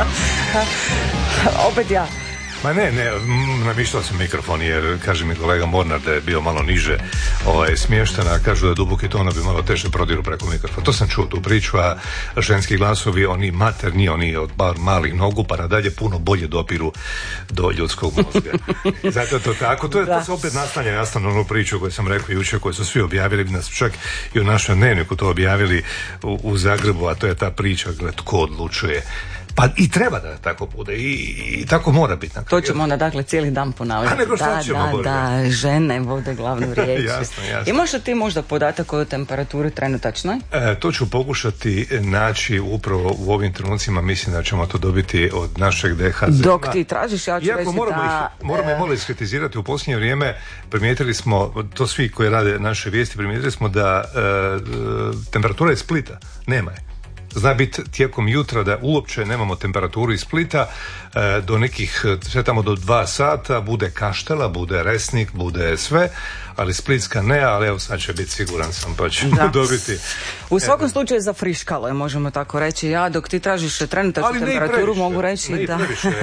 Opet ja. Ma ne, namištao sam mikrofon jer kaže mi kolega Mornar da je bio malo niže smješten, a kažu da duboki tono bi malo teže prodiru preko mikrofona. To sam čuo tu priču, a ženski glasovi, oni materni, oni od bar malih nogu pa nadalje puno bolje dopiru do ljudskog mozga. I zato je to tako. To se opet nastavlja onu priču koju sam rekao jučer, koju su svi objavili, nas čak i u našem dnevniku to objavili u Zagrebu, a to je ta priča, gled, tko odlučuje. Pa i treba da tako bude i tako mora biti. To ćemo onda dakle cijeli dan ponavljati. A nego šta ćemo? Da, žene vode glavnu riječ. Jasno. Imaš li ti možda podatak o temperaturi trenutačnoj? To ću pokušati naći upravo u ovim trenucima, mislim da ćemo to dobiti od našeg DHZ. Dok ti tražiš, ja ću reći moramo ih malo iskritizirati. U posljednje vrijeme primijetili smo, to svi koji rade naše vijesti, primijetili smo da temperatura iz Splita nema je. Zna biti tijekom jutra da uopće nemamo temperaturu iz Splita do nekih, sve tamo do 2 sata, bude Kaštela, bude Resnik, bude sve, ali Splitska ne, ali evo sad će biti siguran sam pa ćemo dobiti. U svakom slučaju zafriškalo je, možemo tako reći. Ja dok ti tražiš trenutačnu temperaturu mogu reći da...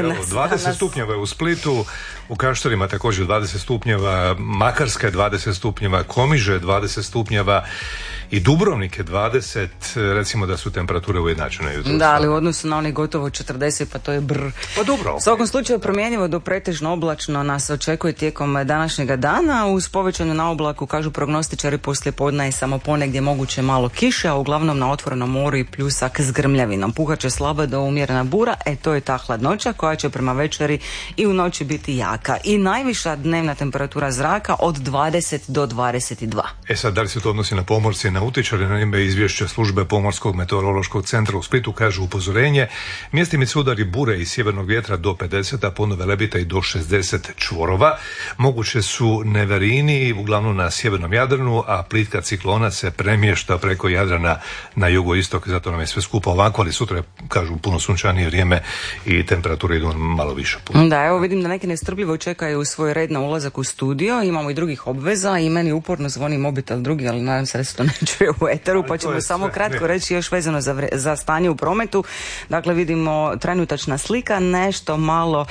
20 stupnjeva je u Splitu, u Kaštelima također 20 stupnjeva, Makarska je 20 stupnjeva, Komiže je 20 stupnjeva, i Dubrovnik je 20, recimo da su temperature ujednačene jutro. Da, ali u odnosu na onih gotovo 40, pa to je brr. Pa dobro. U svakom slučaju promjenjivo do pretežno oblačno nas očekuje tijekom današnjega dana. Uz povećanu na oblaku, kažu prognostičari, poslije podne je samo ponegdje moguće malo kiše, a uglavnom na otvorenom moru i pljusak s grmljavinom. Puhat slaba do umjerena bura, to je ta hladnoća koja će prema večeri i u noći biti jaka. I najviša dnevna temperatura zraka od 20 do 22. Sad, da li se to odnosi na pomorce, na utičare? Na ime izvješće službe Pomorskog meteorološkog centra u Splitu kaže upozorenje: mjestimice udari bure i sjevernog vjetra do 50, a ponove lebita i do 60 čvorova. Moguće su neverini, uglavnom na sjevernom Jadranu, a plitka ciklona se premješta preko Jadrana na jugoistok, zato nam je sve skupa ovako, ali sutra je, kažu, puno sunčanije vrijeme i temperature idu malo više. Da, evo vidim da neki nestrpljivo čekaju svoj red na ulazak u studio, imamo i drugih obveza i meni uporno zvoni mobitel drugi, ali nadam se da se to ne čuje u eteru, pa ćemo samo kratko reći još vezano za stanje u prometu. Dakle, vidimo trenutačna slika, nešto malo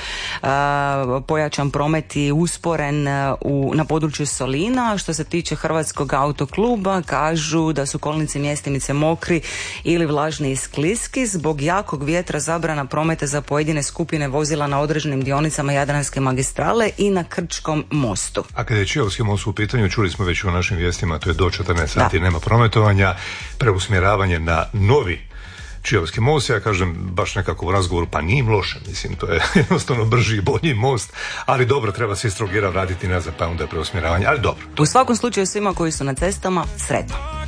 pojačan promet i usporen na području Solina. Što se tiče Hrvatskog autokluba, kažu da su kolnici mjestimice mokri ili vlažni i skliski. Zbog jakog vjetra zabrana prometa za pojedine skupine vozila na određenim dionicama Jadranske magistrale i na Krčkom mostu. A kada je Čiovski most u pitanju, čuli smo već u našim vijestima, to je do 14 sati nema prometovanja, preusmjeravanje na novi Čiovski most. Ja kažem baš nekako u razgovoru, pa nije im loše, mislim, to je jednostavno brži i bolji most, ali dobro, treba se iz Trogira vratiti nazad, pa onda je preusmjeravanje, ali dobro. U svakom slučaju svima koji su na cestama, sretno.